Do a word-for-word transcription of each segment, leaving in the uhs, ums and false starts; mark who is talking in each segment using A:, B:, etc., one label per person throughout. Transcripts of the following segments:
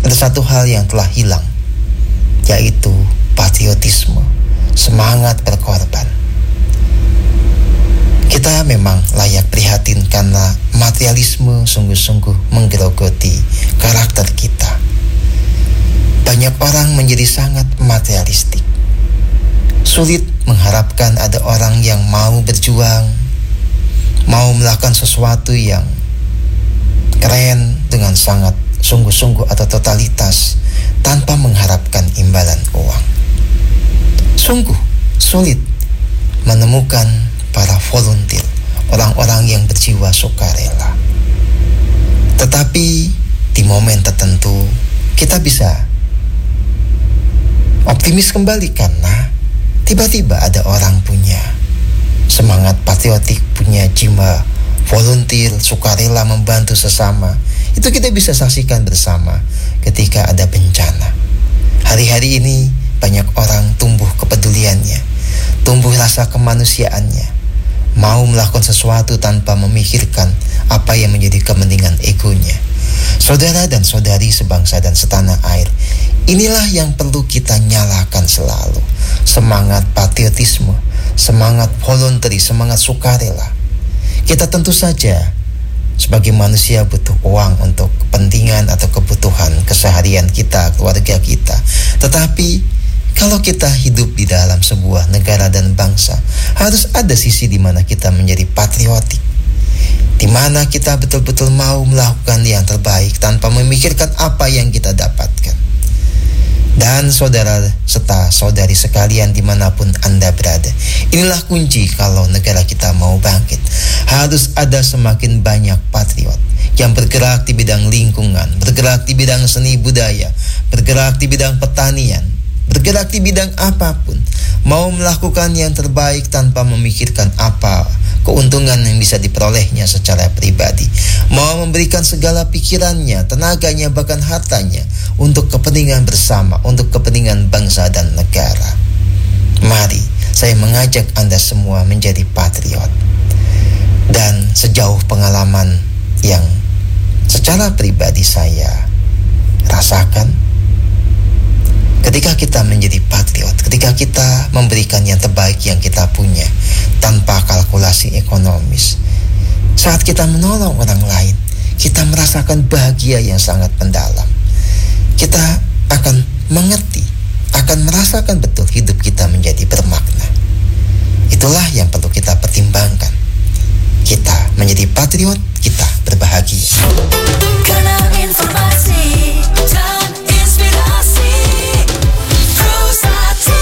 A: ada satu hal yang telah hilang, yaitu patriotisme, semangat berkorban. Kita memang layak prihatin karena materialisme sungguh-sungguh menggerogoti karakter kita. Banyak orang menjadi sangat materialistik. Sulit mengharapkan ada orang yang mau berjuang, mau melakukan sesuatu yang keren dengan sangat sungguh-sungguh atau totalitas tanpa mengharapkan imbalan uang. Sungguh sulit menemukan para volunteer, orang-orang yang berjiwa sukarela. Tetapi di momen tertentu kita bisa optimis kembali karena tiba-tiba ada orang punya semangat patriotik, punya jiwa volunteer, sukarela membantu sesama. Itu kita bisa saksikan bersama ketika ada bencana. Hari-hari ini banyak orang tumbuh kepeduliannya, tumbuh rasa kemanusiaannya, mau melakukan sesuatu tanpa memikirkan apa yang menjadi kepentingan egonya. Saudara dan saudari sebangsa dan setanah air, inilah yang perlu kita nyalakan selalu. Semangat patriotisme, semangat voluntary, semangat sukarela. Kita tentu saja sebagai manusia butuh uang untuk kepentingan atau kebutuhan keseharian kita, keluarga kita. Tetapi kalau kita hidup di dalam sebuah negara dan bangsa, harus ada sisi di mana kita menjadi patriotik, di mana kita betul-betul mau melakukan yang terbaik tanpa memikirkan apa yang kita dapatkan. Dan saudara serta saudari sekalian dimanapun Anda berada, inilah kunci kalau negara kita mau bangkit. Harus ada semakin banyak patriot yang bergerak di bidang lingkungan, bergerak di bidang seni budaya, bergerak di bidang pertanian, bergerak di bidang apapun, mau melakukan yang terbaik tanpa memikirkan apa keuntungan yang bisa diperolehnya secara pribadi, mau memberikan segala pikirannya, tenaganya, bahkan hartanya untuk kepentingan bersama, untuk kepentingan bangsa dan negara. Mari saya mengajak Anda semua menjadi patriot. Dan sejauh pengalaman yang secara pribadi saya rasakan, ketika kita menjadi patriot, ketika kita memberikan yang terbaik yang kita punya tanpa kalkulasi ekonomis, saat kita menolong orang lain, kita merasakan bahagia yang sangat mendalam. Kita akan mengerti, akan merasakan betul hidup kita menjadi bermakna. Itulah yang perlu kita pertimbangkan. Kita menjadi patriot, kita berbahagia.
B: Kanal informasi dan inspirasi Pro satu.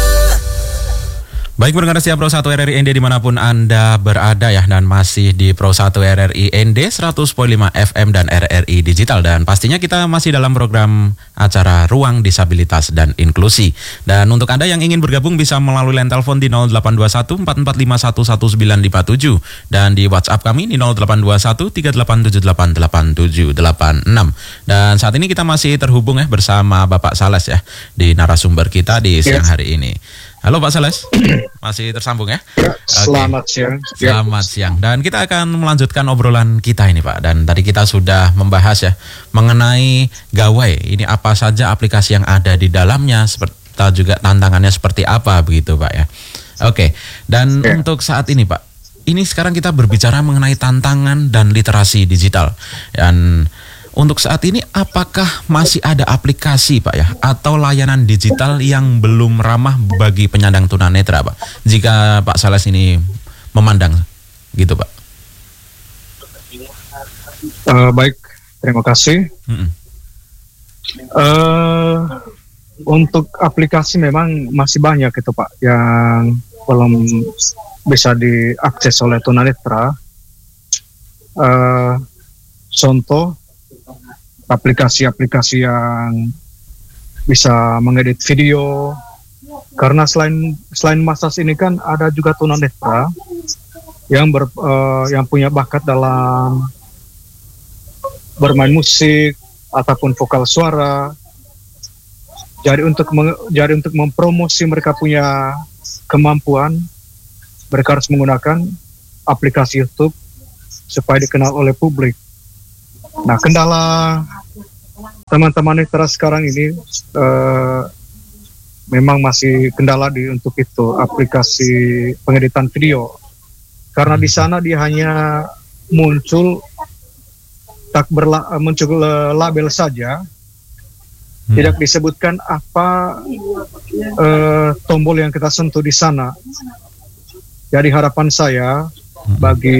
C: Baik pendengar setia Pro satu R R I N D dimanapun Anda berada ya, dan masih di Pro satu R R I N D seratus koma lima F M dan R R I Digital, dan pastinya kita masih dalam program acara Ruang Disabilitas dan Inklusi. Dan untuk Anda yang ingin bergabung bisa melalui line telepon di nol delapan dua satu empat empat lima satu satu sembilan lima tujuh dan di WhatsApp kami di nol delapan dua satu tiga delapan tujuh delapan delapan tujuh delapan enam. Dan saat ini kita masih terhubung ya bersama Bapak Sales ya di narasumber kita di siang hari ini. Halo Pak Sales, masih tersambung ya?
D: Ya, selamat okay. siang.
C: Selamat siang. Dan kita akan melanjutkan obrolan kita ini Pak. Dan tadi kita sudah membahas ya mengenai Gawai. Ini apa saja aplikasi yang ada di dalamnya, serta juga tantangannya seperti apa begitu Pak ya. Oke. Dan ya. Untuk saat ini Pak, ini sekarang kita berbicara mengenai tantangan dan literasi digital. Dan untuk saat ini apakah masih ada aplikasi Pak ya atau layanan digital yang belum ramah bagi penyandang tunanetra Pak? Jika Pak Sales ini memandang gitu Pak.
D: Uh, baik, terima kasih. Mm-hmm. Uh, untuk aplikasi memang masih banyak itu Pak yang belum bisa diakses oleh tunanetra. Uh, contoh aplikasi-aplikasi yang bisa mengedit video, karena selain selain Masas ini kan ada juga tunanetra yang ber, uh, yang punya bakat dalam bermain musik ataupun vokal suara. Jadi untuk meng, jadi untuk mempromosi mereka punya kemampuan, mereka harus menggunakan aplikasi YouTube supaya dikenal oleh publik. Nah, kendala teman-teman netra sekarang ini eh, memang masih kendala di untuk itu aplikasi pengeditan video, karena di sana dia hanya muncul tak berla, muncul eh, label saja,
C: Hmm.
D: tidak disebutkan apa eh, tombol yang kita sentuh di sana. Jadi harapan saya
C: Hmm.
D: bagi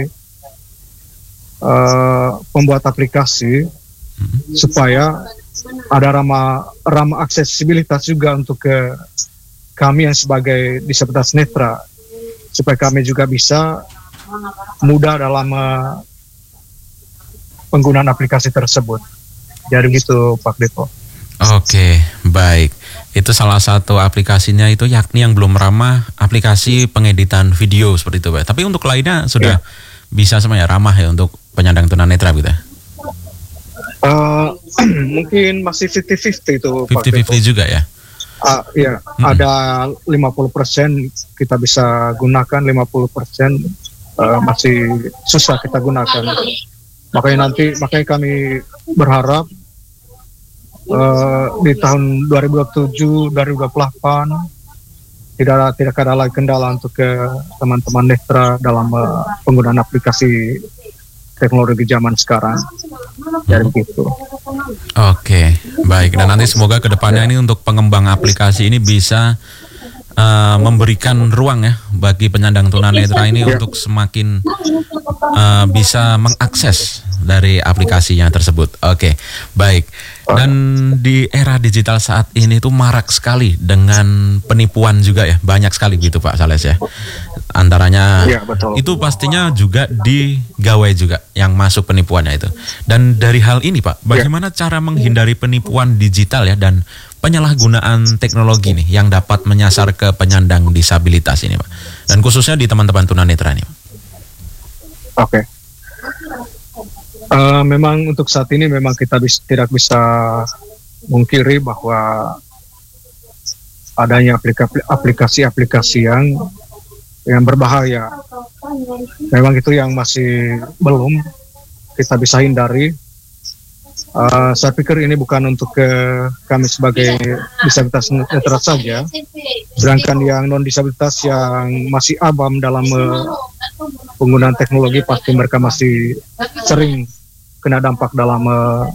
D: eh, pembuat aplikasi
C: Hmm.
D: supaya ada ramah ramah aksesibilitas juga untuk ke kami yang sebagai disabilitas netra, supaya kami juga bisa mudah dalam eh, penggunaan aplikasi tersebut. Jadi gitu Pak Depo.
C: Oke, baik. Itu salah satu aplikasinya itu yakni yang belum ramah aplikasi pengeditan video seperti itu, Pak. Tapi untuk lainnya sudah bisa semuanya ramah ya untuk penyandang tunanetra gitu. ya?
D: Eh, mungkin masih lima puluh lima puluh itu Pak
C: lima puluh lima puluh
D: Depo.
C: juga ya.
D: Ah, ya,
C: Mm-mm.
D: ada lima puluh persen kita bisa gunakan, lima puluh persen eh, masih susah kita gunakan. Makanya nanti, makanya kami berharap eh, di tahun dua ribu dua puluh tujuh, dua ribu dua puluh delapan tidak ada, tidak ada lagi kendala untuk ke teman-teman netra dalam eh, penggunaan aplikasi teknologi zaman sekarang. Jadi begitu.
C: Oke, baik. Dan nanti semoga kedepannya ini untuk pengembang aplikasi ini bisa uh, memberikan ruang ya bagi penyandang tunanetra ini
D: Ya.
C: untuk semakin uh, bisa mengakses dari aplikasinya tersebut. Oke, baik. Dan di era digital saat ini tuh marak sekali dengan penipuan juga ya, banyak sekali gitu Pak Sales ya. Antaranya
D: Ya, betul.
C: itu pastinya juga di gawai juga yang masuk penipuannya itu. Dan dari hal ini Pak, bagaimana cara menghindari penipuan digital ya dan penyalahgunaan teknologi nih yang dapat menyasar ke penyandang disabilitas ini Pak. Dan khususnya di teman-teman tunanetra ini. Pak.
D: Oke. Eh, memang untuk saat ini memang kita bis- tidak bisa mungkiri bahwa adanya aplika- aplikasi-aplikasi yang yang berbahaya. Memang itu yang masih belum kita bisa hindari. Eh, saya pikir ini bukan untuk ke kami sebagai disabilitas netra saja, sedangkan yang non disabilitas yang masih abam dalam eh, penggunaan teknologi pasti mereka masih sering kena dampak dalam uh,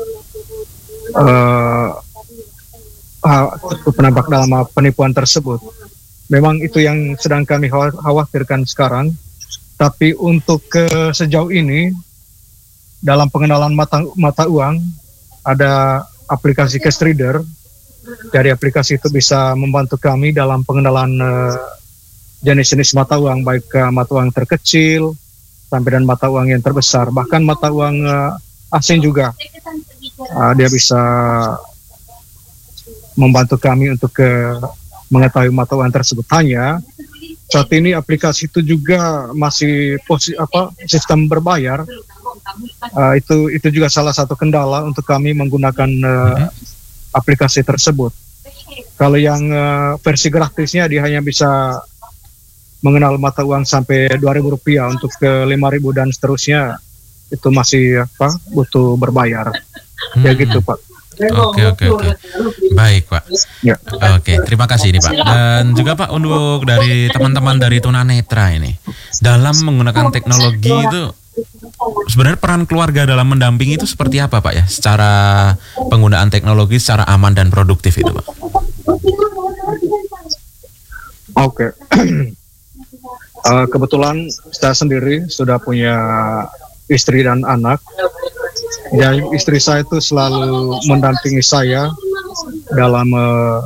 D: uh, penampak dalam uh, penipuan tersebut. Memang itu yang sedang kami khaw- khawatirkan sekarang. Tapi untuk ke sejauh ini dalam pengenalan mata mata uang ada aplikasi cash reader. Dari aplikasi itu bisa membantu kami dalam pengenalan uh, jenis-jenis mata uang, baik uh, mata uang terkecil sampai dan mata uang yang terbesar, bahkan mata uang uh, asing juga. Uh, dia bisa membantu kami untuk uh, mengetahui mata uang tersebut. Hanya saat ini aplikasi itu juga masih posi apa sistem berbayar. Uh, itu itu juga salah satu kendala untuk kami menggunakan uh, aplikasi tersebut. Kalau yang uh, versi gratisnya dia hanya bisa mengenal mata uang sampai dua ribu rupiah, untuk ke lima ribu dan seterusnya itu masih apa butuh berbayar. Ya gitu Pak.
C: Oke oke oke. Baik Pak.
D: Ya.
C: Oke, terima kasih ini Pak. Dan juga Pak untuk dari teman-teman dari tunanetra ini dalam menggunakan teknologi itu sebenarnya peran keluarga dalam mendampingi itu seperti apa Pak ya? Secara penggunaan teknologi secara aman dan produktif itu Pak.
D: Oke. Uh, kebetulan saya sendiri sudah punya istri dan anak. Ya, istri saya itu selalu mendampingi saya dalam uh,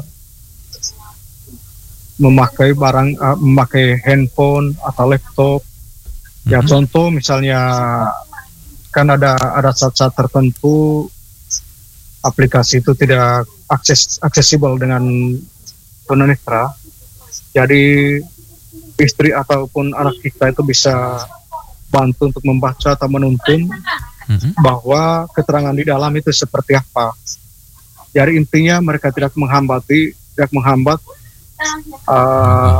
D: memakai barang, uh, memakai handphone atau laptop. Ya,
C: Mhm.
D: contoh misalnya kan ada ada saat-saat tertentu aplikasi itu tidak akses aksesibel dengan tunanetra. Jadi istri ataupun anak kita itu bisa bantu untuk membaca atau menuntun
C: Mhm.
D: bahwa keterangan di dalam itu seperti apa. Jadi intinya mereka tidak menghambati, tidak menghambat uh,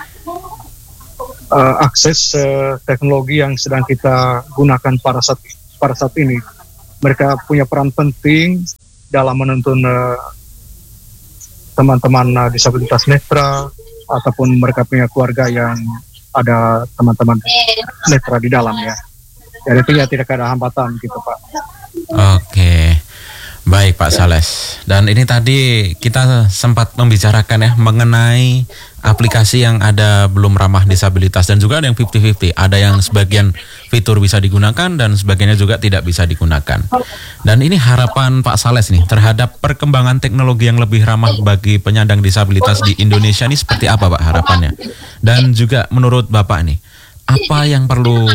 D: uh, akses uh, teknologi yang sedang kita gunakan pada saat pada saat ini. mereka punya peran penting dalam menuntun uh, teman-teman uh, disabilitas netra ataupun mereka punya keluarga yang ada teman-teman netra di dalamnya. Jadi itu ya tidak ada hambatan gitu Pak.
C: Oke, baik Pak Sales. Dan ini tadi kita sempat membicarakan ya mengenai aplikasi yang ada belum ramah disabilitas dan juga ada yang lima puluh lima puluh. Ada yang sebagian fitur bisa digunakan dan sebagiannya juga tidak bisa digunakan. Dan ini harapan Pak Sales nih terhadap perkembangan teknologi yang lebih ramah bagi penyandang disabilitas di Indonesia ini seperti apa Pak harapannya? Dan juga menurut Bapak nih, apa yang perlu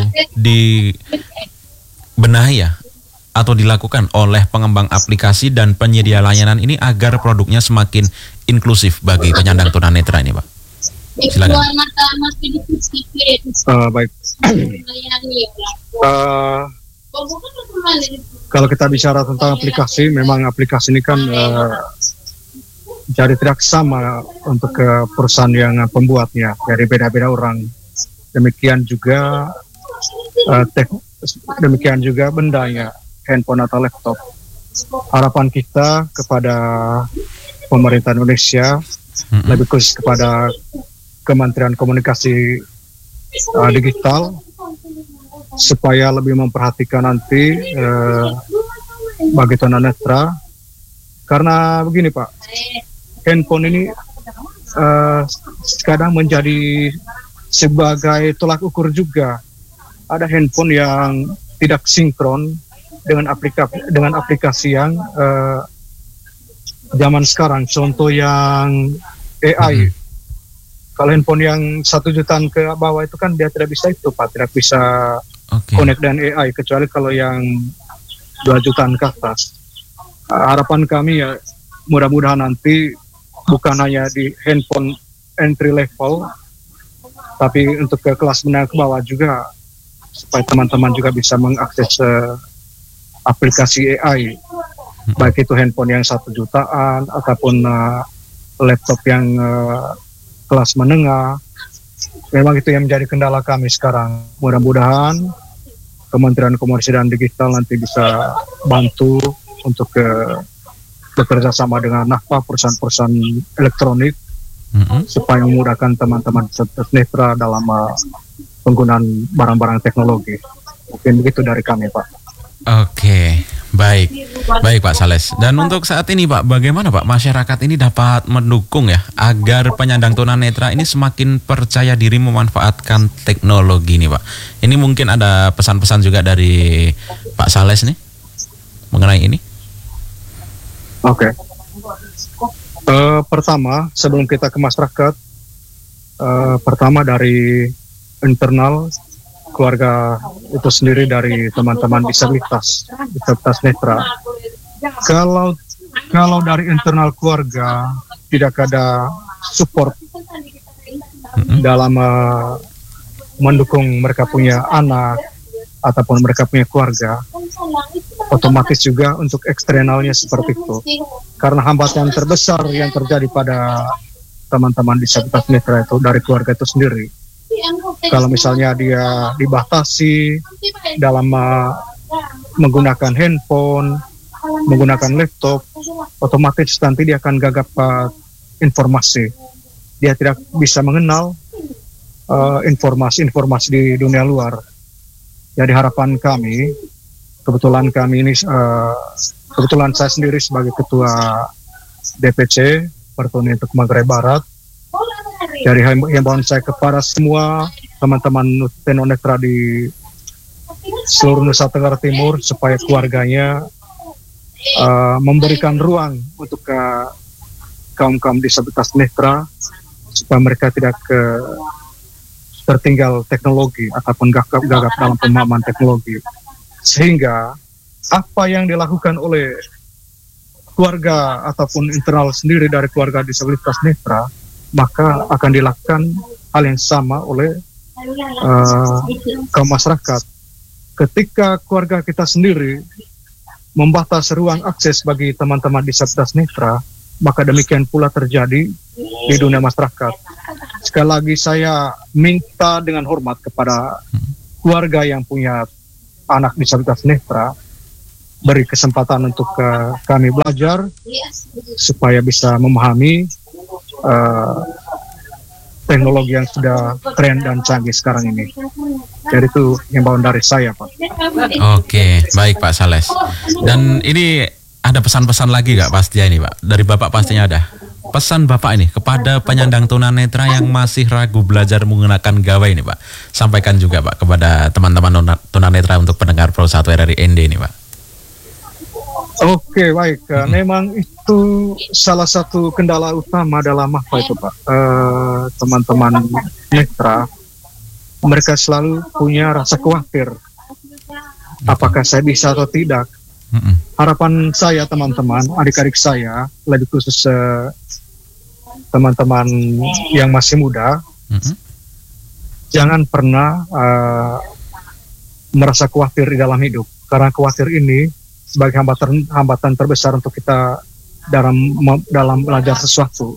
C: dibenahi ya atau dilakukan oleh pengembang aplikasi dan penyedia layanan ini agar produknya semakin inklusif bagi penyandang tunanetra ini Pak? Silakan.
D: Uh, baik. uh, kalau kita bicara tentang aplikasi, memang aplikasi ini kan uh, jadi tidak sama untuk uh, perusahaan yang pembuatnya, dari beda-beda orang. Demikian juga uh, tek- demikian juga bendanya, handphone atau laptop. Harapan kita kepada pemerintah Indonesia, mm-hmm. lebih khusus kepada Kementerian Komunikasi uh, Digital, supaya lebih memperhatikan nanti uh, bagi tunanetra. Karena begini Pak, handphone ini uh, kadang menjadi sebagai tolak ukur juga. Ada handphone yang tidak sinkron dengan aplikasi dengan aplikasi yang uh, zaman sekarang. Contoh yang A I. Hmm. Kalau handphone yang satu jutaan ke bawah itu kan dia tidak bisa itu Pak, tidak bisa okay. connect dengan A I, kecuali kalau yang dua jutaan ke atas. Uh, harapan kami ya mudah-mudahan nanti bukan hanya di handphone entry level, tapi untuk ke kelas menengah ke bawah juga, supaya teman-teman juga bisa mengakses uh, aplikasi A I, hmm. baik itu handphone yang satu jutaan ataupun uh, laptop yang uh, kelas menengah. Memang itu yang menjadi kendala kami sekarang. Mudah-mudahan Kementerian Komunikasi dan Digital nanti bisa bantu untuk uh, bekerja sama dengan N A F P A, perusahaan-perusahaan elektronik, mm-hmm. supaya memudahkan teman-teman netra dalam uh, penggunaan barang-barang teknologi. Mungkin begitu dari kami Pak.
C: Oke, baik, baik Pak Sales. Dan untuk saat ini Pak, bagaimana Pak masyarakat ini dapat mendukung ya agar penyandang tunanetra ini semakin percaya diri memanfaatkan teknologi ini Pak? Ini mungkin ada pesan-pesan juga dari Pak Sales nih mengenai ini.
D: Oke. Uh, pertama, sebelum kita ke masyarakat, uh, pertama dari internal keluarga itu sendiri, dari teman-teman disabilitas, disabilitas netra. Kalau kalau dari internal keluarga tidak ada support mm-hmm. dalam uh, mendukung mereka punya anak ataupun mereka punya keluarga, otomatis juga untuk eksternalnya seperti itu. Karena hambatan terbesar yang terjadi pada teman-teman disabilitas netra itu dari keluarga itu sendiri. Kalau misalnya dia dibatasi dalam uh, menggunakan handphone, menggunakan laptop, otomatis nanti dia akan gagap uh, informasi. Dia tidak bisa mengenal uh, informasi-informasi di dunia luar. Jadi harapan kami, kebetulan kami ini, uh, kebetulan saya sendiri sebagai ketua D P C Pertuni untuk Manggarai Barat. Dari himbauan saya kepada semua teman-teman tunanetra di seluruh Nusa Tenggara Timur, supaya keluarganya uh, memberikan ruang untuk uh, kaum-kaum disabilitas netra, supaya mereka tidak uh, tertinggal teknologi ataupun gagap-gagap dalam pemahaman teknologi. Sehingga apa yang dilakukan oleh keluarga ataupun internal sendiri dari keluarga disabilitas netra, maka akan dilakukan hal yang sama oleh uh, kaum masyarakat. Ketika keluarga kita sendiri membatasi ruang akses bagi teman-teman disabilitas netra, maka demikian pula terjadi di dunia masyarakat. Sekali lagi saya minta dengan hormat kepada keluarga yang punya anak disabilitas netra, beri kesempatan untuk uh, kami belajar supaya bisa memahami uh, teknologi yang sudah tren dan canggih sekarang ini. Jadi itu himbauan dari saya, Pak.
C: Oke, baik Pak Sales. Dan ini ada pesan-pesan lagi nggak pastinya ini Pak? Dari Bapak pastinya ada. Pesan Bapak ini kepada penyandang tunanetra yang masih ragu belajar menggunakan gawai ini Pak. Sampaikan juga Pak kepada teman-teman tunanetra untuk pendengar Pro satu R R I N D ini Pak.
D: Oke, baik. Hmm. Memang itu salah satu kendala utama dalam apa itu Pak. Uh, teman-teman netra, mereka selalu punya rasa khawatir. Apakah saya bisa atau tidak? Mm-mm. Harapan saya teman-teman, adik-adik saya, lebih khusus uh, teman-teman yang masih muda, mm-hmm. jangan pernah uh, merasa khawatir di dalam hidup. Karena khawatir ini sebagai hambatan hambatan terbesar untuk kita dalam dalam belajar sesuatu.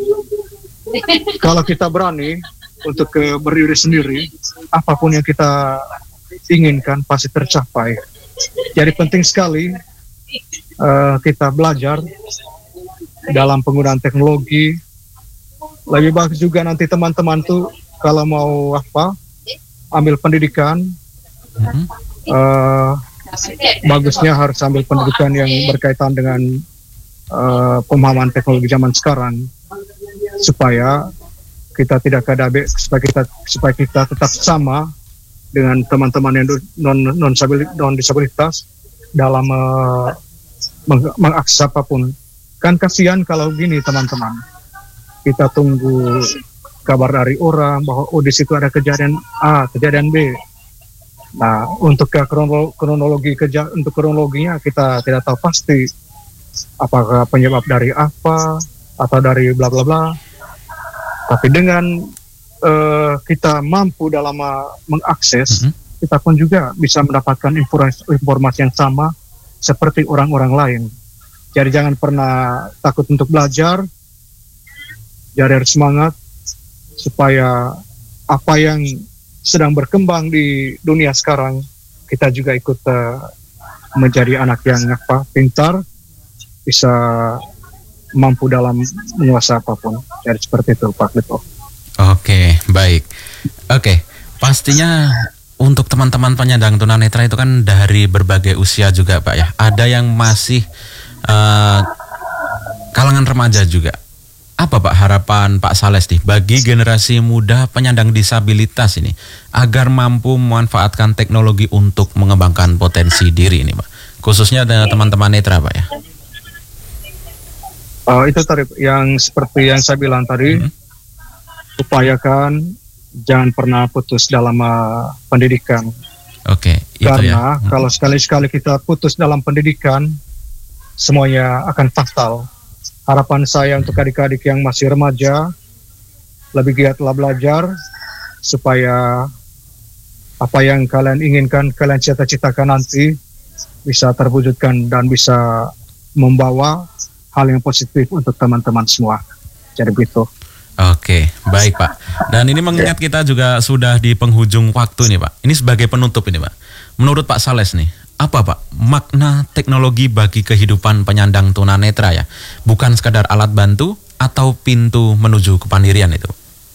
D: Kalau kita berani untuk uh, berdiri sendiri, apapun yang kita inginkan pasti tercapai. Jadi penting sekali uh, kita belajar dalam penggunaan teknologi. Lebih bagus juga nanti teman-teman tuh kalau mau apa ambil pendidikan, mm-hmm. uh, bagusnya harus ambil pendidikan yang berkaitan dengan uh, pemahaman teknologi zaman sekarang supaya kita tidak kadabe, supaya kita supaya kita tetap sama dengan teman-teman yang non non non disabilitas dalam uh, meng- mengakses apapun. Kan kasihan kalau gini teman-teman, kita tunggu kabar dari orang bahwa oh di situ ada kejadian A, kejadian B. Nah untuk ke kronologi, kronologi keja- untuk kronologinya kita tidak tahu pasti apakah penyebab dari apa atau dari bla bla bla. Tapi dengan Uh, kita mampu dalam uh, mengakses, mm-hmm. kita pun juga bisa mendapatkan informasi, informasi yang sama seperti orang-orang lain. Jadi jangan pernah takut untuk belajar, jadi harus semangat supaya apa yang sedang berkembang di dunia sekarang kita juga ikut uh, menjadi anak yang apa pintar, bisa mampu dalam menguasai apapun. Jadi seperti itu Pak Lito.
C: Oke, baik. Oke, pastinya untuk teman-teman penyandang tunanetra itu kan dari berbagai usia juga Pak ya. Ada yang masih uh, kalangan remaja juga. Apa Pak harapan Pak Sales nih bagi generasi muda penyandang disabilitas ini agar mampu memanfaatkan teknologi untuk mengembangkan potensi diri ini Pak? Khususnya dengan teman-teman netra Pak ya.
D: Uh, itu tadi yang seperti yang saya bilang tadi. Hmm. Upayakan jangan pernah putus dalam uh, pendidikan.
C: Oke, itu
D: karena
C: ya.
D: kalau sekali-sekali kita putus dalam pendidikan, semuanya akan fatal. Harapan saya untuk adik-adik yang masih remaja, lebih giatlah belajar supaya apa yang kalian inginkan, kalian cita-citakan nanti bisa terwujudkan dan bisa membawa hal yang positif untuk teman-teman semua. Jadi begitu.
C: Oke, baik Pak. Dan ini mengingat kita juga sudah di penghujung waktu nih Pak. Ini sebagai penutup ini Pak. Menurut Pak Sales nih, apa Pak makna teknologi bagi kehidupan penyandang tunanetra ya? Bukan sekadar alat bantu atau pintu menuju kepandirian itu?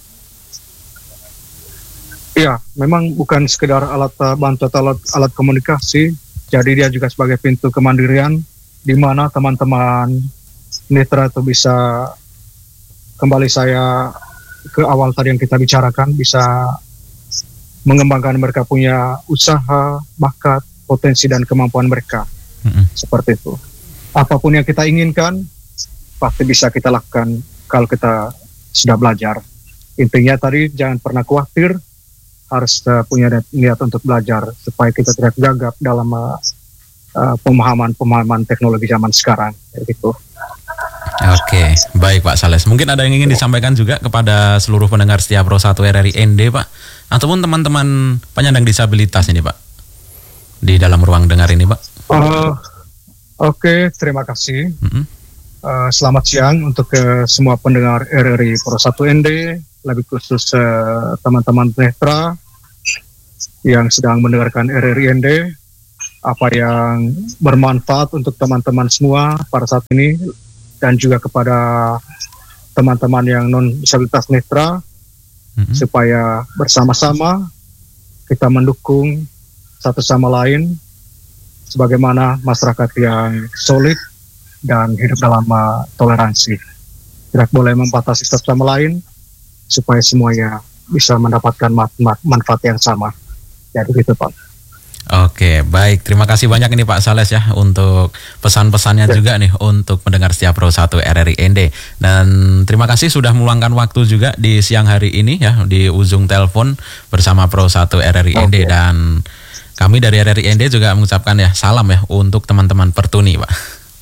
D: Iya, memang bukan sekedar alat bantu atau alat, alat komunikasi. Jadi dia juga sebagai pintu kemandirian di mana teman-teman netra itu bisa kembali saya ke awal tadi yang kita bicarakan, bisa mengembangkan mereka punya usaha, bakat, potensi dan kemampuan mereka. Mm-hmm. Seperti itu. Apapun yang kita inginkan, pasti bisa kita lakukan kalau kita sudah belajar. Intinya tadi jangan pernah khawatir, harus uh, punya niat untuk belajar supaya kita tidak gagap dalam uh, uh, pemahaman-pemahaman teknologi zaman sekarang. Gitu.
C: Oke, baik Pak Sales. Mungkin ada yang ingin disampaikan juga kepada seluruh pendengar setia Pro satu R R I N D Pak, ataupun teman-teman penyandang disabilitas ini Pak, di dalam ruang dengar ini Pak.
D: Uh, Oke, okay, terima kasih. Mm-hmm. Uh, selamat siang untuk uh, semua pendengar R R I Pro satu N D, lebih khusus uh, teman-teman netra yang sedang mendengarkan R R I N D. apa yang bermanfaat untuk teman-teman semua pada saat ini, dan juga kepada teman-teman yang non disabilitas netra, mm-hmm. supaya bersama-sama kita mendukung satu sama lain sebagaimana masyarakat yang solid dan hidup dalam uh, toleransi. Tidak boleh membatasi satu sama lain supaya semuanya bisa mendapatkan ma- ma- manfaat yang sama. Jadi gitu, Pak.
C: Oke, baik. Terima kasih banyak ini Pak Sales ya untuk pesan-pesannya ya. Juga nih untuk pendengar setia Pro satu R R I N D. Dan terima kasih sudah meluangkan waktu juga di siang hari ini ya di ujung telepon bersama Pro satu R R I N D. Oke. Dan kami dari R R I N D juga mengucapkan ya salam ya untuk teman-teman Pertuni, Pak.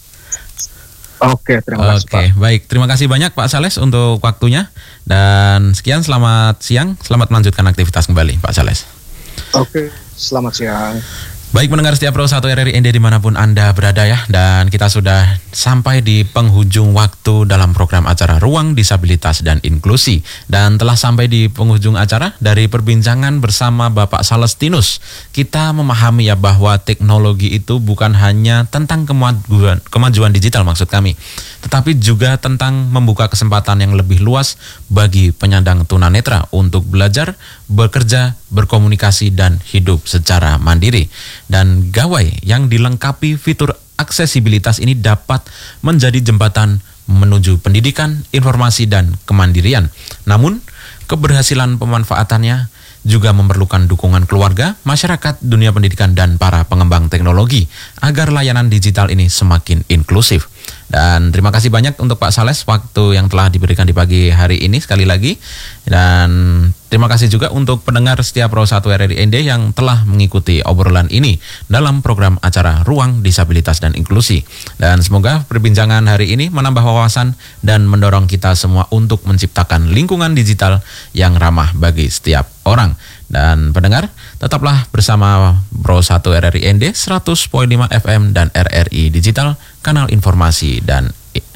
D: Oke, terima kasih,
C: Oke,
D: Pak.
C: Baik. Terima kasih banyak Pak Sales untuk waktunya. Dan sekian, selamat siang. Selamat melanjutkan aktivitas kembali Pak Sales.
D: Oke, selamat siang.
C: Baik pendengar setia Pro satu R R I N D dimanapun Anda berada ya. Dan kita sudah sampai di penghujung waktu dalam program acara Ruang Disabilitas dan Inklusi. Dan telah sampai di penghujung acara dari perbincangan bersama Bapak Salestinus. Kita memahami ya bahwa teknologi itu bukan hanya tentang kemajuan, kemajuan digital maksud kami. Tetapi juga tentang membuka kesempatan yang lebih luas bagi penyandang tunanetra untuk belajar, bekerja, berkomunikasi, dan hidup secara mandiri. Dan gawai yang dilengkapi fitur aksesibilitas ini dapat menjadi jembatan menuju pendidikan, informasi, dan kemandirian. Namun, keberhasilan pemanfaatannya juga memerlukan dukungan keluarga, masyarakat, dunia pendidikan, dan para pengembang teknologi agar layanan digital ini semakin inklusif. Dan terima kasih banyak untuk Pak Sales waktu yang telah diberikan di pagi hari ini sekali lagi. Dan terima kasih juga untuk pendengar setia Pro satu R R I N D yang telah mengikuti obrolan ini dalam program acara Ruang Disabilitas dan Inklusi. Dan semoga perbincangan hari ini menambah wawasan dan mendorong kita semua untuk menciptakan lingkungan digital yang ramah bagi setiap orang. Dan pendengar, tetaplah bersama Pro satu R R I N D seratus koma lima F M dan R R I Digital, kanal informasi dan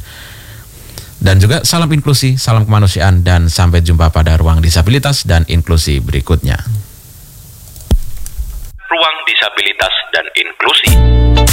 C: dan juga salam inklusi, salam kemanusiaan, dan sampai jumpa pada Ruang Disabilitas dan Inklusi berikutnya.
E: Ruang Disabilitas dan Inklusi.